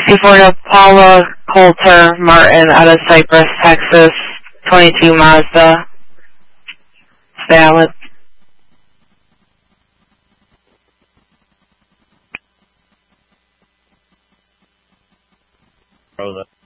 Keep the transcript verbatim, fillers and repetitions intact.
sixty-four to Paula Coulter Martin out of Cypress, Texas, twenty-two Mazda. Valid. Bro,